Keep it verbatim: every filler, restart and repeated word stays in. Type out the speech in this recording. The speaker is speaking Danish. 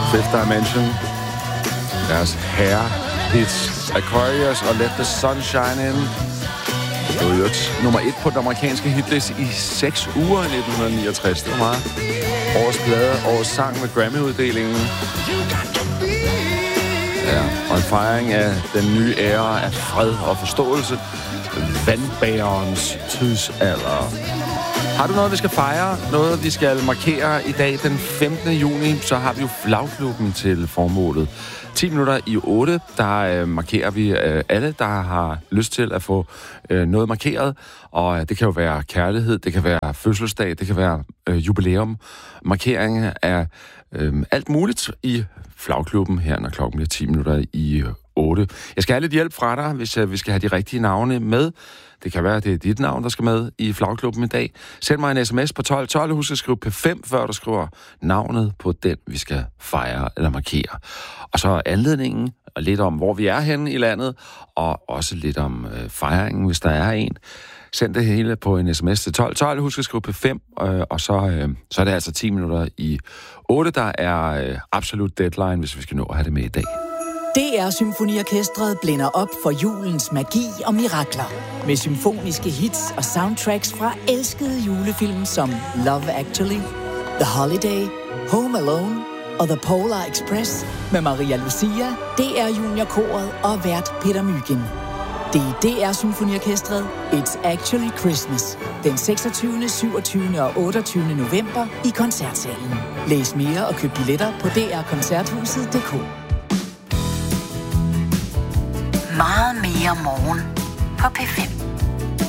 Fifth Dimension. Deres herre hits Aquarius og Let the Sun Shine In. Det var jo nummer et på den amerikanske hitliste i seks uger i nitten niogtres. Det var meget. Årets plade, årets sang med Grammy-uddelingen. Ja, og en fejring af den nye æra af fred og forståelse. Vandbærens tidsalder. Har du noget, vi skal fejre? Noget, vi skal markere i dag den femtende juni, så har vi jo Flagklubben til formålet. ti minutter i otte, der øh, markerer vi øh, alle, der har lyst til at få øh, noget markeret. Og øh, det kan jo være kærlighed, det kan være fødselsdag, det kan være øh, jubilæum. Markering af øh, alt muligt i Flagklubben her, når klokken bliver ti minutter i otte. Jeg skal have lidt hjælp fra dig, hvis øh, vi skal have de rigtige navne med. Det kan være, at det er dit navn, der skal med i Flagklubben i dag. Send mig en sms på tolv tolv. Husk at skrive P fem, før du skriver navnet på den, vi skal fejre eller markere. Og så anledningen, og lidt om, hvor vi er henne i landet, og også lidt om øh, fejringen, hvis der er en. Send det hele på en sms til tolv tolv. Husk at skrive P fem, øh, og så, øh, så er det altså ti minutter i otte, der er øh, absolut deadline, hvis vi skal nå at have det med i dag. D R Symfoniorkestret blænder op for julens magi og mirakler. Med symfoniske hits og soundtracks fra elskede julefilm som Love Actually, The Holiday, Home Alone og The Polar Express med Maria Lucia, D R Juniorkoret og vært Peter Mygind. Det er D R Symfoniorkestret It's Actually Christmas den seksogtyvende, syvogtyvende og otteogtyvende november i Koncertsalen. Læs mere og køb billetter på d r koncerthuset punktum d k. Meget mere morgen på P fem.